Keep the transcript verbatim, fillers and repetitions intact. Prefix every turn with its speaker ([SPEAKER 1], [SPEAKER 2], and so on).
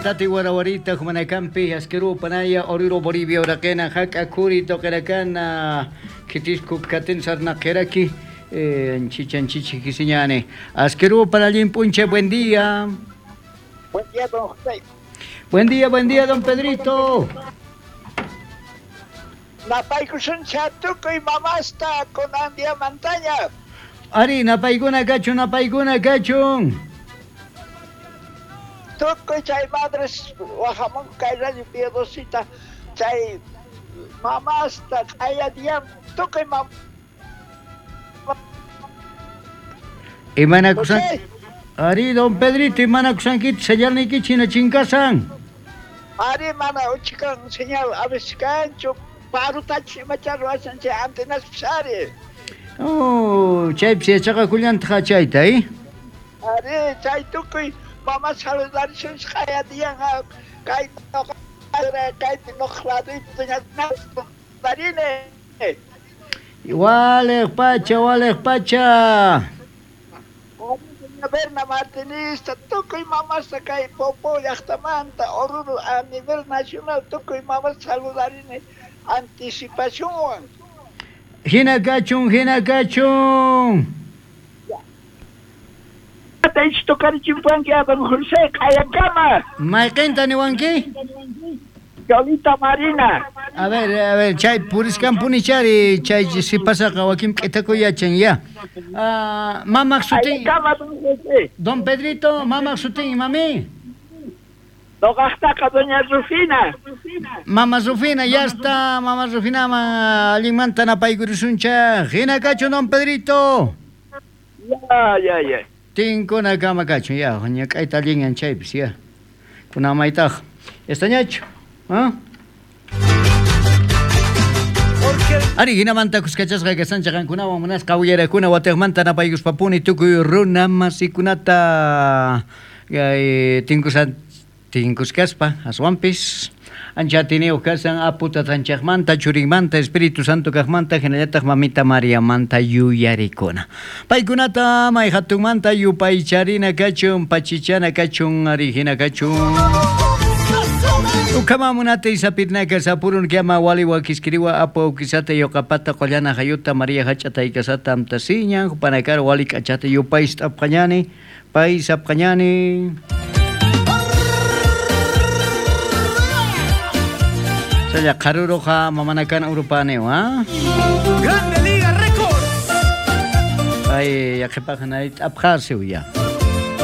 [SPEAKER 1] tati warawarita humanakampi askeru panaya oriro Bolivia orakena haka kuri tokerakana kitisku katin sarnakeraki chichan chichi kisiñane askeru panallin punche. Buen día.
[SPEAKER 2] Buen día, don José.
[SPEAKER 1] Buen día, buen día, don Pedrito.
[SPEAKER 2] Napaykushun chatuko y mamasta con Andia Montaña.
[SPEAKER 1] Ari, napayguna kachun, napayguna kachun.
[SPEAKER 2] Tuko chay madres wajamon kayra piedosita chay mamasta kaya diam tuko y mam.
[SPEAKER 1] Imana kusan. Ari, don Pedrito, imana kusan kit señal ki china chinkasan.
[SPEAKER 2] Ari mana uchikan señal abiskancho paru tachi macharo asan chay antenas psari.
[SPEAKER 1] Oh, chay psi chaka kulyan tha chay tai.
[SPEAKER 2] Ari chay tuko y mama saludar sus kaya diam kay no kay no klado y tunya nas darine.
[SPEAKER 1] Igual pacha, igual pacha.
[SPEAKER 2] Berna Martinista, toco y mamá saca y popo y hasta manta, oruro a nivel nacional, toco y mamá saludar en anticipación.
[SPEAKER 1] Hina kachun, hina kachun.
[SPEAKER 2] Te he hecho tocar chimpanqui a don José, calla cama.
[SPEAKER 1] Maikenta ni wanki?
[SPEAKER 2] Yolita Marina.
[SPEAKER 1] A ver, a ver, chay puriskan punichari, chay si pasa kawakim ketako yachan ya. Ah, mama suting.
[SPEAKER 2] Cama don José.
[SPEAKER 1] Don Pedrito, mama suting, mami.
[SPEAKER 2] No gasta doña Rufina.
[SPEAKER 1] Mama Rufina, ya está, mama Rufina, ma alimenta na paigurusuncha. Hina kacho, don Pedrito.
[SPEAKER 2] Ya, ya, ya.
[SPEAKER 1] Tinko na kama kacho, ya, honya kay talingan chay, pues ya. Kuna maitag. Estañacho. ¿Ah? Ari hinamanta kuskachasqa kasanchakan kunawan manas kawyarakuna wateqmanta napaykus papuni tukuy runa masikunata tinkusan tinkuskaspa aswampis ancha tineo kasan aputa tanchaqmanta churinmanta Espíritu Santo kaqmanta hinallataq mamita María manta yuyarikuna paykunata may hatunmanta yupaycharina kachun pachichana kachun ari hina kachun Ukama munate isapirnaka sapurun kiama wali wakiskiriwa apo kisata yokapata kolyana hayuta Maria hachata ikasata amtasinya panakar wali kachata yupais apkanyani pais apkanyani Saya karuro ka mamanakan urupane wa
[SPEAKER 3] Grande Liga Records.
[SPEAKER 1] Ay yakipakanait apkasiu ya